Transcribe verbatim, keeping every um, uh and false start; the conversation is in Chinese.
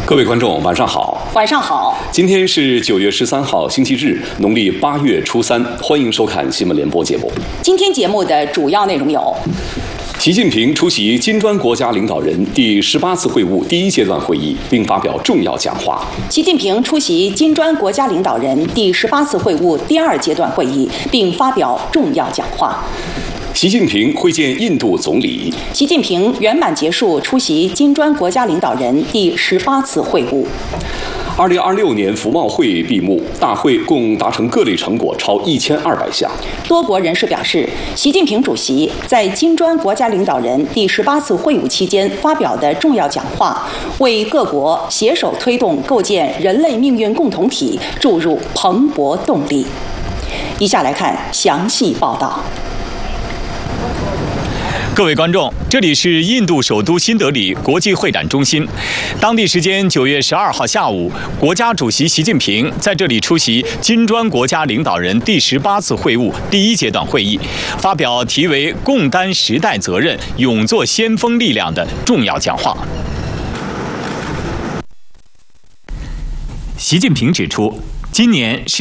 各位观众，晚上好。 晚上好。 今天是九月十三号，星期日，农历八月初三。欢迎收看新闻联播节目。 今天节目的主要内容有： 习近平出席金砖国家领导人第十八次会晤第一阶段会议，并发表重要讲话。 习近平出席金砖国家领导人第十八次会晤第二阶段会议，并发表重要讲话。 习近平会见印度总理。 习近平圆满结束出席金砖国家领导人第十八次会晤。 二零二六年服贸会闭幕，大会共达成各类成果超一千二百项。 多国人士表示，习近平主席在金砖国家领导人第十八次会晤期间发表的重要讲话，为各国携手推动构建人类命运共同体注入蓬勃动力。以下来看详细报道。 各位观众，这里是印度首都新德里国际会展中心。当地时间九月十二号下午，国家主席习近平在这里出席金砖国家领导人第十八次会晤第一阶段会议，发表题为“共担时代责任，勇做先锋力量”的重要讲话。习近平指出，今年是